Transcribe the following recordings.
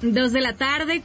2:55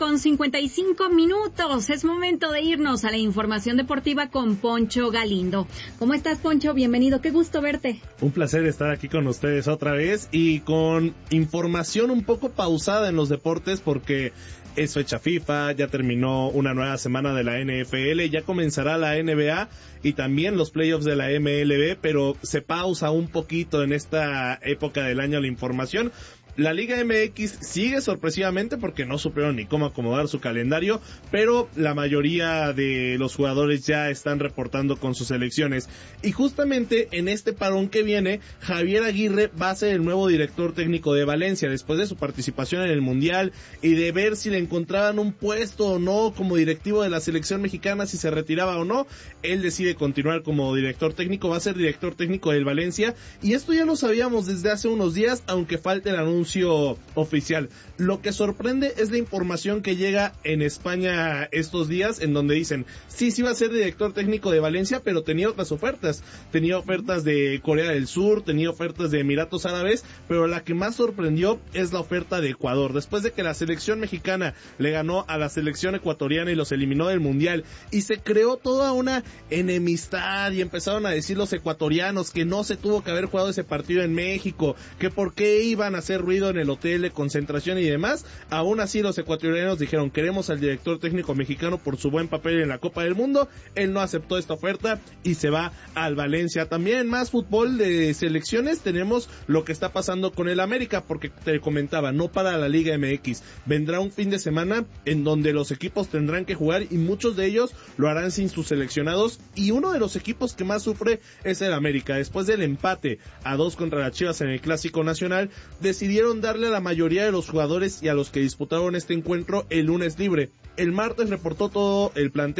p.m. Es momento de irnos a la información deportiva con Poncho Galindo. ¿Cómo estás, Poncho? Bienvenido, qué gusto verte. Un placer estar aquí con ustedes otra vez y con información un poco pausada en los deportes porque es fecha FIFA, ya terminó una nueva semana de la NFL, ya comenzará la NBA y también los playoffs de la MLB, pero se pausa un poquito en esta época del año la información. La Liga MX sigue sorpresivamente porque no supieron ni cómo acomodar su calendario, pero la mayoría de los jugadores ya están reportando con sus selecciones. Y justamente en este parón que viene, Javier Aguirre va a ser el nuevo director técnico de Valencia, después de su participación en el Mundial y de ver si le encontraban un puesto o no como directivo de la selección mexicana, si se retiraba o no. Él decide continuar como director técnico, va a ser director técnico del Valencia, y esto ya lo sabíamos desde hace unos días, aunque falta el anuncio oficial. Lo que sorprende es la información que llega en España estos días, en donde dicen, sí va a ser director técnico de Valencia, pero tenía otras ofertas. Tenía ofertas de Corea del Sur, tenía ofertas de Emiratos Árabes, pero la que más sorprendió es la oferta de Ecuador. Después de que la selección mexicana le ganó a la selección ecuatoriana y los eliminó del Mundial, y se creó toda una enemistad, y empezaron a decir los ecuatorianos que no se tuvo que haber jugado ese partido en México, que por qué iban a hacer ruido en el hotel de concentración y demás. Aún así los ecuatorianos dijeron, queremos al director técnico mexicano por su buen papel en la Copa del Mundo. Él no aceptó esta oferta y se va al Valencia. También más fútbol de selecciones, tenemos lo que está pasando con el América, porque te comentaba, no para la Liga MX, vendrá un fin de semana en donde los equipos tendrán que jugar y muchos de ellos lo harán sin sus seleccionados, y uno de los equipos que más sufre es el América. Después del empate a 2 contra las Chivas en el Clásico Nacional, decidieron darle a la mayoría de los jugadores y a los que disputaron este encuentro el lunes libre. El martes reportó todo el plantel